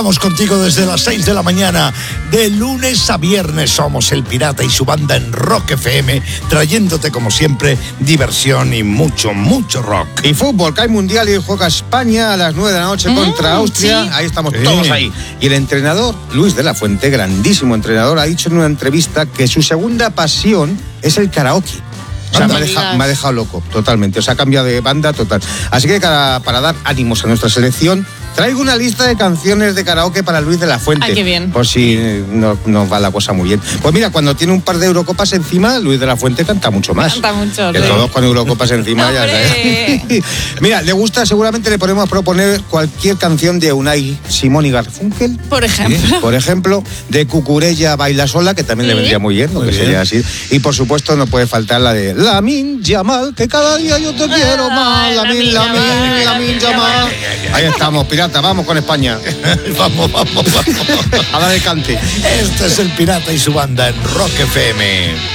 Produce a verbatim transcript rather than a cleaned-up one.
Vamos contigo desde las seis de la mañana, de lunes a viernes. Somos El Pirata y su banda en Rock F M, trayéndote como siempre diversión y mucho, mucho rock. Y fútbol, que hay mundial y juega España a las nueve de la noche mm, contra Austria. Sí. Ahí estamos sí. todos ahí. Y el entrenador, Luis de la Fuente, grandísimo entrenador, ha dicho en una entrevista que su segunda pasión es el karaoke. O sea, me ha, dejado, me ha dejado loco, totalmente. O sea, ha cambiado de banda total. Así que para, para dar ánimos a nuestra selección, traigo una lista de canciones de karaoke para Luis de la Fuente. Ay, qué bien. Por si no, no va la cosa muy bien. Pues mira, cuando tiene un par de Eurocopas encima, Luis de la Fuente canta mucho más. Canta mucho. Que sí. Todos con Eurocopas encima ya sabes. Mira, le gusta, seguramente le podemos proponer cualquier canción de Unai Simón y Garfunkel. Por ejemplo. ¿Sí? Por ejemplo, de Cucurella Baila Sola, que también ¿Sí? le vendría muy bien, muy que bien. Sería así. Y por supuesto no puede faltar la de Lamin Yamal, que cada día yo te quiero más. Lamin, Lamin, Lamin Yamal. Ahí estamos, pirata, vamos con España. Vamos, vamos, vamos. A dar el cante. Este es El Pirata y su banda en Rock F M.